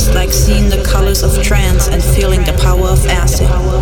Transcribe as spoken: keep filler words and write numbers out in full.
like seeing the colors of trance and feeling the power of acid.